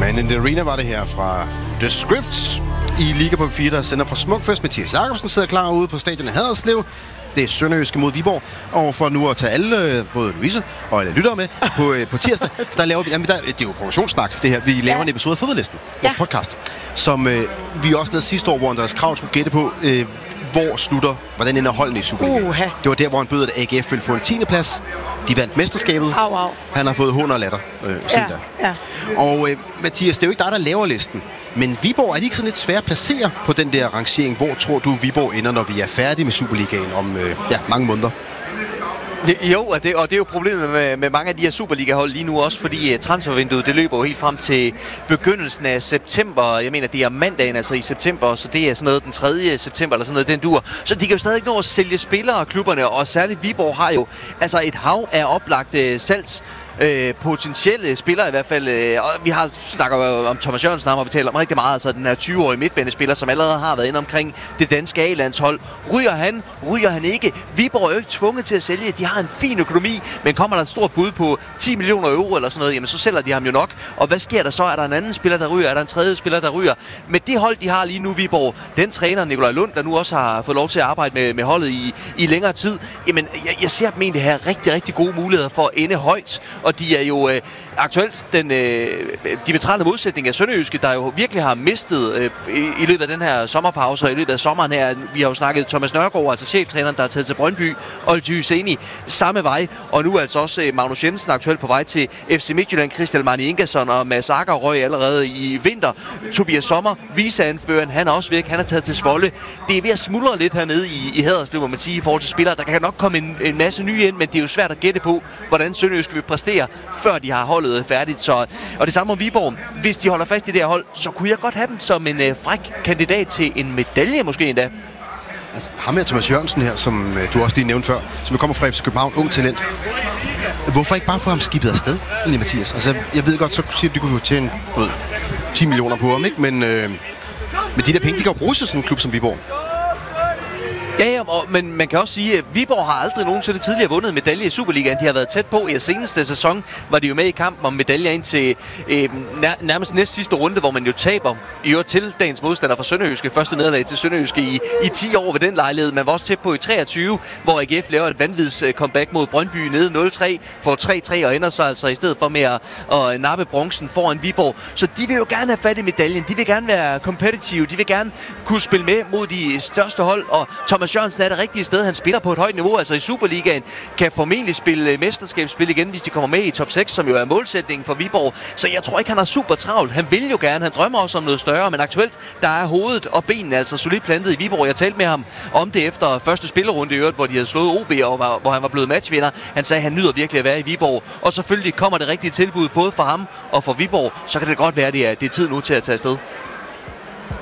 Man in the Arena var det her fra The Script i Liga på 4, der sender fra Smukfest. Mathias Jacobsen sidder klar ude på stadion i Haderslev. Det er Sønderjyske mod Viborg. Og for nu at tage alle, både Louise og alle lyttere med, på tirsdag, der laver vi... Jamen, det er jo promotionssnak, det her. Vi laver en episode af Fodboldlisten, vores podcast, som vi også lavede sidste år, hvor Andreas Krav skulle gætte på, hvordan ender holdene i Superligaen. Det var der, hvor han bød, at AGF ville få en 10. plads. De vandt mesterskabet. Han har fået hund og latter siden da. Og Mathias, det er jo ikke dig, der laver listen. Men Viborg, er de ikke sådan lidt svære at placere på den der rangering? Hvor tror du, Viborg ender, når vi er færdige med Superligaen om mange måneder? Jo, og det er jo problemet med mange af de her Superliga-hold lige nu også, fordi transfervinduet, det løber jo helt frem til begyndelsen af september. Jeg mener, det er mandagen, altså i september, så det er sådan noget den 3. september, eller sådan noget, den dur. Så de kan jo stadig nå at sælge spillere, klubberne, og særligt Viborg har jo altså et hav af oplagte salgs potentielle spillere i hvert fald. Og vi snakker om Thomas Jørgensen, har vi talt om rigtig meget. Altså den her 20-årige midtbanespiller, som allerede har været inde omkring det danske A-landshold. Ryger han ikke? Viborg er jo ikke tvunget til at sælge. De har en fin økonomi, men kommer der et stort bud på 10 millioner euro eller sådan noget, jamen så sælger de ham jo nok. Og hvad sker der så? Er der en anden spiller, der ryger? Er der en tredje spiller, der ryger? Med det hold, de har lige nu, Viborg, den træner Nikolaj Lund, der nu også har fået lov til at arbejde med holdet i længere tid, jamen jeg ser dem egentlig have rigtig, rigtig gode muligheder for at ende højt. Og de er jo aktuelt den diametrale modsætning af Sønderjyske, der jo virkelig har mistet i løbet af den her sommerpause og i løbet af sommeren her. Vi har jo snakket Thomas Nørgaard, altså cheftræneren, der er taget til Brøndby, og Hyseni samme vej. Og nu altså også Magnus Jensen aktuelt på vej til FC Midtjylland, Christel Marni Ingersson og Mads Akker røg allerede i vinter. Tobias Sommer, viceanføreren, han er også væk, han er taget til Zwolle. Det er ved at smuldre lidt hernede i Haderslev, må man sige, i forhold til spillere. Der kan nok komme en masse nye ind, men det er jo svært at gætte på, hvordan Sønderjyske vil præstere, før de har holdet færdigt. Så, og det samme om Viborg. Hvis de holder fast i det her hold, så kunne jeg godt have dem som en fræk kandidat til en medalje måske endda. Altså, ham her, Thomas Jørgensen her, som du også lige nævnte før, som kommer fra FC København, ung talent. Hvorfor ikke bare få ham skibet afsted, egentlig, Mathias? Altså, jeg ved godt, så siger du kunne tjene 10 millioner på ham, ikke? Men de der penge, de kan jo bruges til sådan en klub som Viborg. Ja, men man kan også sige, at Viborg har aldrig nogensinde tidligere vundet medalje i Superligaen. De har været tæt på. I seneste sæson var de jo med i kampen om medaljer ind til nærmest næst sidste runde, hvor man jo taber i øvrigt til dagens modstander fra Sønderjyske. Første nederlag til Sønderjyske i 10 år ved den lejlighed. Man var også tæt på i 23, hvor AGF laver et vanvids comeback mod Brøndby nede 0-3, får 3-3 og ender så altså i stedet for med at nappe bronzen foran Viborg. Så de vil jo gerne have fat i medaljen. De vil gerne være competitive. De vil gerne kunne spille med mod de største hold. Og Thomas Jørgensen er det rigtige sted. Han spiller på et højt niveau, altså i Superligaen. Kan formentlig spille mesterskabsspil igen, hvis de kommer med i top 6, som jo er målsætningen for Viborg. Så jeg tror ikke, han har super travlt. Han vil jo gerne. Han drømmer også om noget større, men aktuelt, der er hovedet og benene altså solidt plantet i Viborg. Jeg talte med ham om det efter første spillerunde i øvrigt, hvor de havde slået OB, og hvor han var blevet matchvinder. Han sagde, at han nyder virkelig at være i Viborg. Og selvfølgelig kommer det rigtige tilbud både for ham og for Viborg. Så kan det godt være, at det er tid nu til at tage afsted.